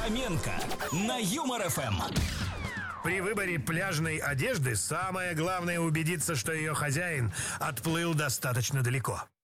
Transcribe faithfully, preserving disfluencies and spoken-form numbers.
Фоменко на Юмор эф эм. При выборе пляжной одежды самое главное убедиться, что ее хозяин отплыл достаточно далеко.